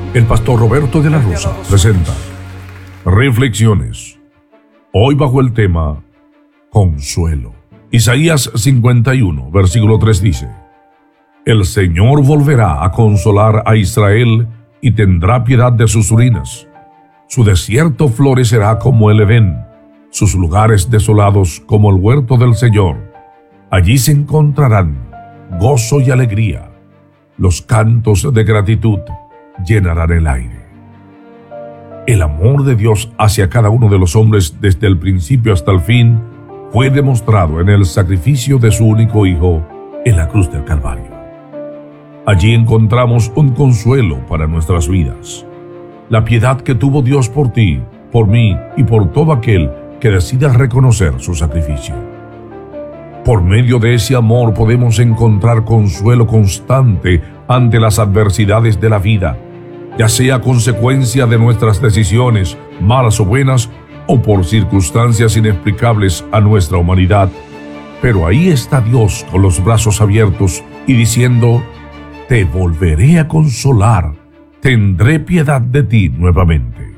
El pastor Roberto de la Rosa presenta Reflexiones. Hoy bajo el tema Consuelo. Isaías 51, versículo 3 dice: El Señor volverá a consolar a Israel y tendrá piedad de sus ruinas. Su desierto florecerá como el Edén, sus lugares desolados como el huerto del Señor. Allí se encontrarán gozo y alegría. Los cantos de gratitud llenarán el aire. El amor de Dios hacia cada uno de los hombres desde el principio hasta el fin fue demostrado en el sacrificio de su único Hijo en la cruz del Calvario. Allí encontramos un consuelo para nuestras vidas. La piedad que tuvo Dios por ti, por mí y por todo aquel que decida reconocer su sacrificio. Por medio de ese amor podemos encontrar consuelo constante ante las adversidades de la vida, ya sea consecuencia de nuestras decisiones, malas o buenas, o por circunstancias inexplicables a nuestra humanidad. Pero ahí está Dios con los brazos abiertos y diciendo: te volveré a consolar, tendré piedad de ti nuevamente.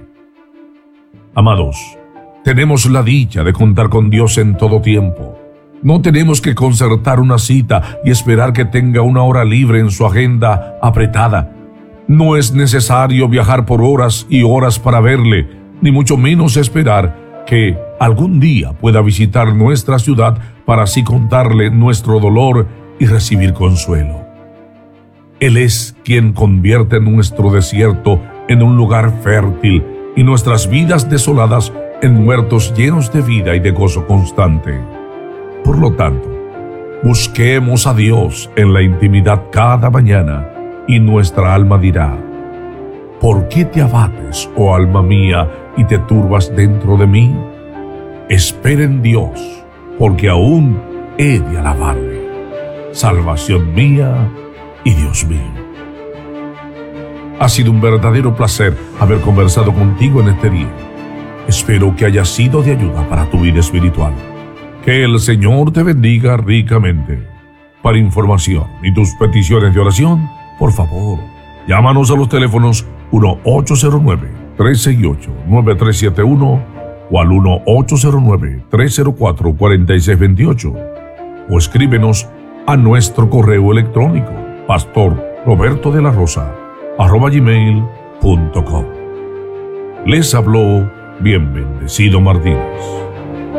Amados, tenemos la dicha de contar con Dios en todo tiempo. No tenemos que concertar una cita y esperar que tenga una hora libre en su agenda apretada. No es necesario viajar por horas y horas para verle, ni mucho menos esperar que algún día pueda visitar nuestra ciudad para así contarle nuestro dolor y recibir consuelo. Él es quien convierte nuestro desierto en un lugar fértil y nuestras vidas desoladas en huertos llenos de vida y de gozo constante. Por lo tanto, busquemos a Dios en la intimidad cada mañana y nuestra alma dirá: ¿por qué te abates, oh alma mía, y te turbas dentro de mí? Espera en Dios, porque aún he de alabarle, salvación mía y Dios mío. Ha sido un verdadero placer haber conversado contigo en este día. Espero que haya sido de ayuda para tu vida espiritual. Que el Señor te bendiga ricamente. Para información y tus peticiones de oración, por favor, llámanos a los teléfonos 1-809-368-9371 o al 1-809-304-4628 o escríbenos a nuestro correo electrónico pastorrobertodelarosa@gmail.com. Les habló Bien Bendecido Martínez.